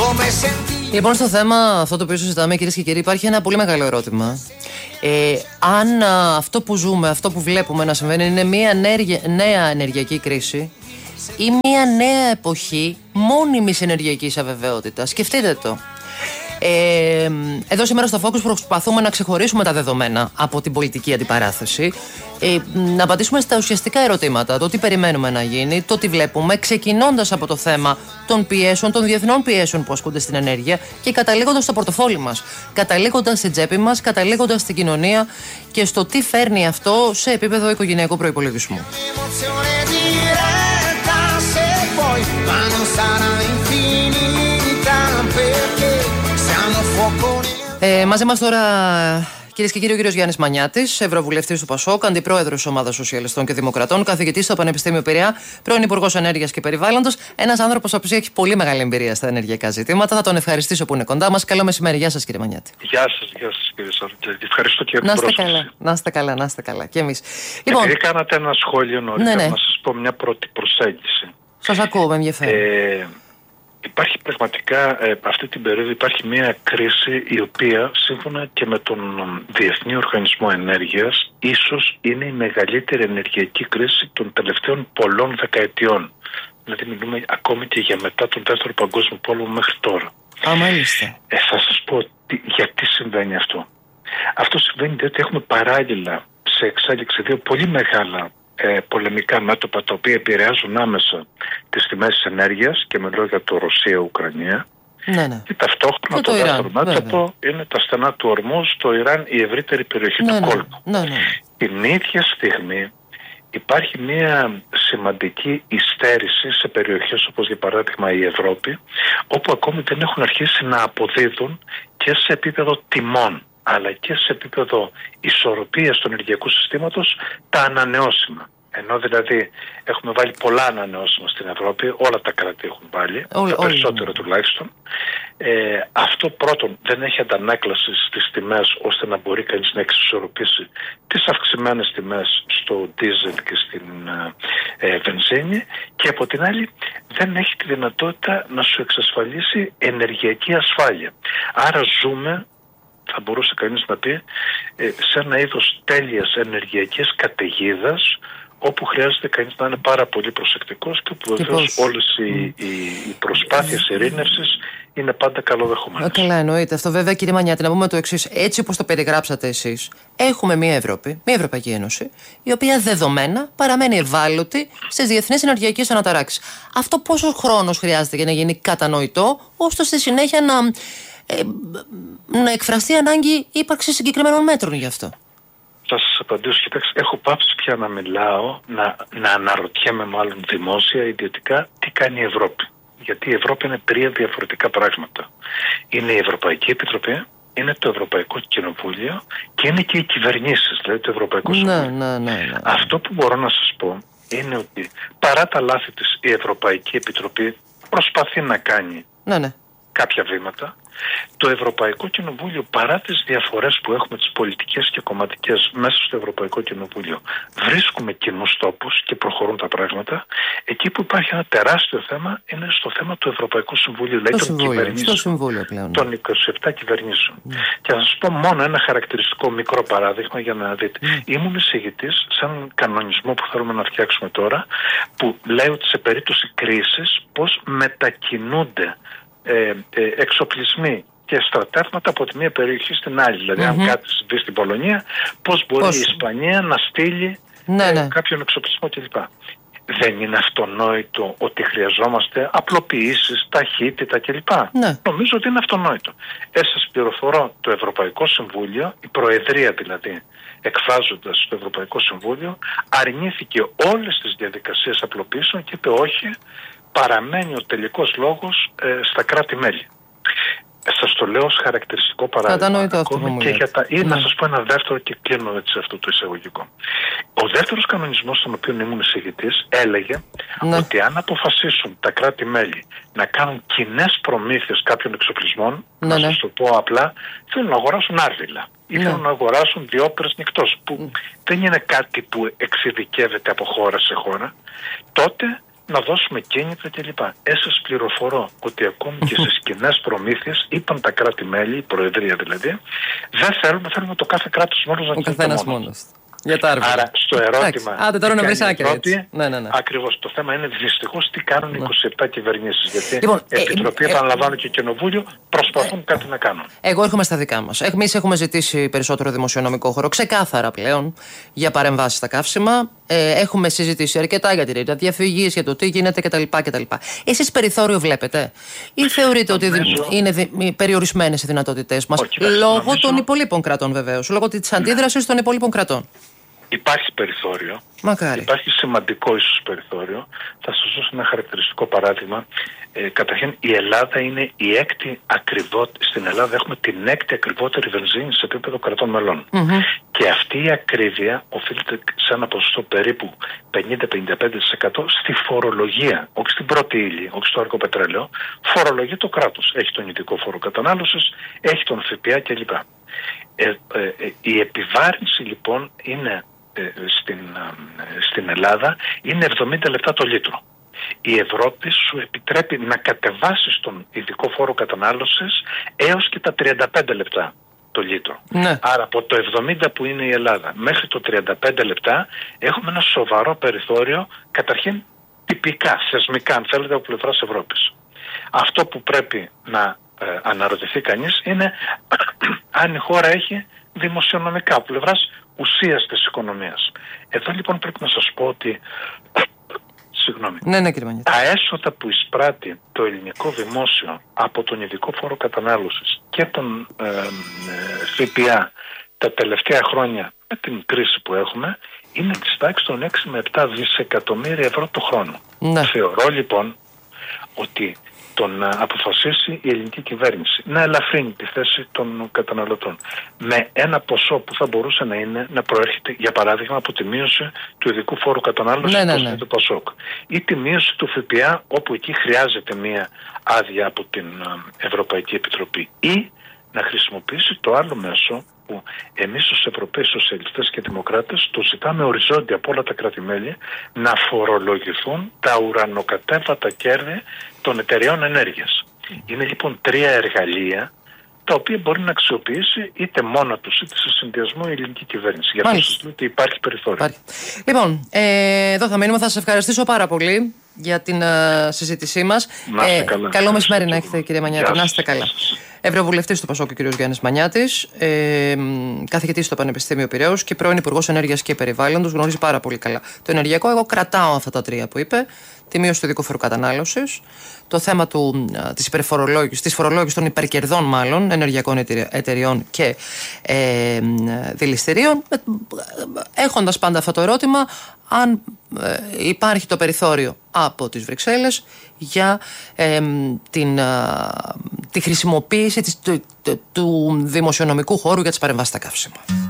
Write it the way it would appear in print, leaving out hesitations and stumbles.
Λοιπόν, στο θέμα αυτό το οποίο συζητάμε, κυρίες και κύριοι, υπάρχει ένα πολύ μεγάλο ερώτημα. Αν αυτό που ζούμε, αυτό που βλέπουμε να συμβαίνει είναι μια νέα ενεργειακή κρίση ή μια νέα εποχή μόνιμης ενεργειακής αβεβαιότητας. Σκεφτείτε το. Εδώ σήμερα στο Focus προσπαθούμε να ξεχωρίσουμε τα δεδομένα από την πολιτική αντιπαράθεση, να απαντήσουμε στα ουσιαστικά ερωτήματα, το τι περιμένουμε να γίνει, το τι βλέπουμε, ξεκινώντας από το θέμα των πιέσεων, των διεθνών πιέσεων που ασκούνται στην ενέργεια και καταλήγοντας στο πορτοφόλι μας, καταλήγοντας στην τσέπη μας, καταλήγοντας στην κοινωνία και στο τι φέρνει αυτό σε επίπεδο οικογενειακού προϋπολογισμού. Μαζί μας τώρα, κυρίες και κύριοι, ο κύριος Γιάννης Μανιάτης, Ευρωβουλευτής του ΠΑΣΟΚ, Αντιπρόεδρος της Ομάδας Σοσιαλιστών και Δημοκρατών, καθηγητής στο Πανεπιστήμιο Πειραιά, πρώην Υπουργός Ενέργειας και Περιβάλλοντος. Ένας άνθρωπος ο οποίος έχει πολύ μεγάλη εμπειρία στα ενεργειακά ζητήματα. Θα τον ευχαριστήσω που είναι κοντά μας. Καλό μεσημέρι. Γεια σας, κύριε Μανιάτη. Γεια σας κύριε Σαρουκέτη. Ευχαριστώ και για την πρόσκληση. Να είστε καλά. Και εμείς. Λοιπόν, επειδή κάνατε ένα σχόλιο νωρίτερα, να σας πω μια πρώτη προσέγγιση. Σας ακούω, με ενδιαφέρει. Υπάρχει πραγματικά αυτή την περίοδο υπάρχει μια κρίση η οποία σύμφωνα και με τον Διεθνή Οργανισμό Ενέργειας ίσως είναι η μεγαλύτερη ενεργειακή κρίση των τελευταίων πολλών δεκαετιών. Δηλαδή μιλούμε ακόμη και για μετά τον Δεύτερο Παγκόσμιο Πόλεμο μέχρι τώρα. Μάλιστα. Θα σας πω γιατί συμβαίνει αυτό. Αυτό συμβαίνει διότι έχουμε παράλληλα σε εξέλιξη δύο πολύ μεγάλα πολεμικά μέτωπα τα οποία επηρεάζουν άμεσα τις τιμές της ενέργειας και μιλώ για το Ρωσία-Ουκρανία. Ναι. Και ταυτόχρονα το δεύτερο μέτωπο είναι τα στενά του Ορμούζ, το Ιράν, η ευρύτερη περιοχή του κόλπου. Την ίδια στιγμή υπάρχει μια σημαντική υστέρηση σε περιοχές όπως για παράδειγμα η Ευρώπη, όπου ακόμη δεν έχουν αρχίσει να αποδίδουν και σε επίπεδο τιμών αλλά και σε επίπεδο ισορροπίας του ενεργειακού συστήματος τα ανανεώσιμα. Ενώ δηλαδή έχουμε βάλει πολλά ανανεώσιμα στην Ευρώπη, όλα τα κράτη έχουν βάλει, τα περισσότερα τουλάχιστον. Αυτό πρώτον δεν έχει αντανάκλαση στις τιμές ώστε να μπορεί κανείς να εξισορροπήσει τις αυξημένες τιμές στο ντίζελ και στην βενζίνη και από την άλλη δεν έχει τη δυνατότητα να σου εξασφαλίσει ενεργειακή ασφάλεια. Άρα ζούμε, θα μπορούσε κανείς να πει, σε ένα είδος τέλειας ενεργειακής καταιγίδας όπου χρειάζεται κανείς να είναι πάρα πολύ προσεκτικός και όπου βεβαίως όλες οι προσπάθειες ειρήνευσης είναι πάντα καλοδεχόμενες. Καλά, εννοείται. Αυτό βέβαια, κύριε Μανιάτη, να πούμε το εξής. Έτσι όπως το περιγράψατε εσείς, έχουμε μια Ευρώπη, μια Ευρωπαϊκή Ένωση, η οποία δεδομένα παραμένει ευάλωτη στις διεθνείς ενεργειακές αναταράξεις. Αυτό πόσο χρόνος χρειάζεται για να γίνει κατανοητό, ώστε στη συνέχεια να εκφραστεί ανάγκη ύπαρξης συγκεκριμένων μέτρων γι' αυτό? Θα σας απαντήσω. Κοιτάξτε, έχω πάψει πια να μιλάω, να αναρωτιέμαι μάλλον δημόσια, ιδιωτικά, τι κάνει η Ευρώπη. Γιατί η Ευρώπη είναι τρία διαφορετικά πράγματα. Είναι η Ευρωπαϊκή Επιτροπή, είναι το Ευρωπαϊκό Κοινοβούλιο και είναι και οι κυβερνήσεις, δηλαδή το Ευρωπαϊκό Συμβούλιο. Ναι. Αυτό που μπορώ να σας πω είναι ότι παρά τα λάθη της η Ευρωπαϊκή Επιτροπή προσπαθεί να κάνει κάποια βήματα. Το Ευρωπαϊκό Κοινοβούλιο, παρά τις διαφορές που έχουμε τις πολιτικές και κομματικές μέσα στο Ευρωπαϊκό Κοινοβούλιο, βρίσκουμε κοινούς τόπους και προχωρούν τα πράγματα. Εκεί που υπάρχει ένα τεράστιο θέμα είναι στο θέμα του Ευρωπαϊκού Συμβουλίου, δηλαδή των κυβερνήσεων, των 27 κυβερνήσεων. Και θα σας πω μόνο ένα χαρακτηριστικό μικρό παράδειγμα για να δείτε. Ήμουν εισηγητής σε έναν κανονισμό που θέλουμε να φτιάξουμε τώρα, που λέει ότι σε περίπτωση κρίσης πώς μετακινούνται εξοπλισμοί και στρατεύματα από τη μία περιοχή στην άλλη. Δηλαδή, αν κάτι συμβεί στην Πολωνία, πώς μπορεί η Ισπανία να στείλει κάποιον εξοπλισμό κλπ. Δεν είναι αυτονόητο ότι χρειαζόμαστε απλοποιήσεις, ταχύτητα κλπ. Νομίζω ότι είναι αυτονόητο. Σας πληροφορώ, το Ευρωπαϊκό Συμβούλιο, η Προεδρία δηλαδή, εκφράζοντας το Ευρωπαϊκό Συμβούλιο, αρνήθηκε όλες τις διαδικασίες απλοποίησεων και είπε όχι, παραμένει ο τελικός λόγος στα κράτη-μέλη. Σας το λέω ως χαρακτηριστικό παράδειγμα. Ή να σας πω ένα δεύτερο και κλείνω έτσι αυτό το εισαγωγικό. Ο δεύτερος κανονισμός στον οποίο ήμουν εισηγητής έλεγε ότι αν αποφασίσουν τα κράτη-μέλη να κάνουν κοινές προμήθειες κάποιων εξοπλισμών, να σας το πω απλά, θέλουν να αγοράσουν άρδιλα ή θέλουν να αγοράσουν διόπερες νυχτός, που δεν είναι κάτι που εξειδικεύεται από χώρα σε χώρα, τότε να δώσουμε κίνητρα κλπ. Σας πληροφορώ ότι ακόμη και στις κοινές προμήθειες είπαν τα κράτη-μέλη, η Προεδρία δηλαδή, δεν θέλουμε το κάθε κράτος μόνος να το κάνει μόνος. Άρα στο ερώτημα. Άντε τώρα να βρεις άκρη. Ακριβώς. Το θέμα είναι δυστυχώς τι κάνουν οι 27 κυβερνήσεις. Γιατί λοιπόν, Επιτροπή, επαναλαμβάνω, και Κοινοβούλιο προσπαθούν κάτι να κάνουν. Εγώ έρχομαι στα δικά μας. Εμείς έχουμε ζητήσει περισσότερο δημοσιονομικό χώρο, ξεκάθαρα πλέον, για παρεμβάσεις στα καύσιμα. Έχουμε συζητήσει αρκετά για τη ρήτρα διαφυγής, για το τι γίνεται κτλ. Εσείς περιθώριο βλέπετε, ή θεωρείτε ότι είναι περιορισμένες οι δυνατότητές μας, λόγω των υπολείπων κρατών βεβαίως, λόγω της αντίδρασης των υπολείπων κρατών? Υπάρχει περιθώριο. Μακάρι. Υπάρχει σημαντικό ίσως περιθώριο. Θα σας δώσω ένα χαρακτηριστικό παράδειγμα. Καταρχήν, η Ελλάδα είναι η έκτη στην Ελλάδα έχουμε την έκτη ακριβότερη βενζίνη σε επίπεδο κρατών μελών. Και αυτή η ακρίβεια οφείλεται σε ένα ποσοστό περίπου 50-55% στη φορολογία, όχι στην πρώτη ύλη, όχι στο αργό πετρέλαιο. Φορολογεί το κράτος. Έχει τον ειδικό φόρο κατανάλωσης, έχει τον ΦΠΑ κλπ. Η επιβάρυνση λοιπόν είναι στην Ελλάδα είναι 70 λεπτά το λίτρο. Η Ευρώπη σου επιτρέπει να κατεβάσεις τον ειδικό φόρο κατανάλωσης έως και τα 35 λεπτά το λίτρο. Ναι. Άρα από το 70 που είναι η Ελλάδα μέχρι το 35 λεπτά έχουμε ένα σοβαρό περιθώριο, καταρχήν τυπικά, θεσμικά αν θέλετε, από πλευράς Ευρώπης. Αυτό που πρέπει να αναρωτηθεί κανείς είναι αν η χώρα έχει δημοσιονομικά από πλευράς ουσίας της οικονομίας. Εδώ λοιπόν πρέπει να σας πω ότι τα έσοδα που εισπράττει το ελληνικό δημόσιο από τον ειδικό φόρο κατανάλωσης και τον ΦΠΑ τα τελευταία χρόνια με την κρίση που έχουμε είναι της τάξης των 6 με 7 δισεκατομμύρια ευρώ το χρόνο. Ναι. Θεωρώ λοιπόν ότι το να αποφασίσει η ελληνική κυβέρνηση να ελαφρύνει τη θέση των καταναλωτών με ένα ποσό που θα μπορούσε να προέρχεται για παράδειγμα από τη μείωση του ειδικού φόρου κατανάλωσης του ΠΑΣΟΚ ή τη μείωση του ΦΠΑ όπου εκεί χρειάζεται μία άδεια από την Ευρωπαϊκή Επιτροπή ή να χρησιμοποιήσει το άλλο μέσο που εμείς ως Ευρωπαίοι Σοσιαλιστές και Δημοκράτες το ζητάμε οριζόντια από όλα τα κράτη-μέλη να φορολογηθούν τα ουρανοκατέβατα κέρδη των εταιριών ενέργειας. Είναι λοιπόν 3 εργαλεία τα οποία μπορεί να αξιοποιήσει είτε μόνα τους είτε σε συνδυασμό η ελληνική κυβέρνηση. Γι' αυτό σας λέω ότι υπάρχει περιθώριο. Λοιπόν, εδώ θα μείνουμε. Θα σας ευχαριστήσω πάρα πολύ για την συζήτησή μας. Καλό μεσημέρι να έχετε, κύριε Μανιάτη. Να είστε καλά. Ευρωβουλευτής του ΠΑΣΟΚ, ο κ. Γιάννης Μανιάτης, καθηγητής στο Πανεπιστήμιο Πειραιώς και πρώην Υπουργός Ενέργειας και Περιβάλλοντος, γνωρίζει πάρα πολύ καλά το ενεργειακό. Εγώ κρατάω αυτά τα 3 που είπε: τη μείωση του ειδικού φόρου κατανάλωσης, το θέμα της φορολόγησης των υπερκερδών, μάλλον ενεργειακών εταιριών και δηληστηρίων, έχοντας πάντα αυτό το ερώτημα, αν υπάρχει το περιθώριο από τις Βρυξέλλες για τη χρησιμοποίηση του δημοσιονομικού χώρου για τις παρεμβάσεις στα καύσιμα.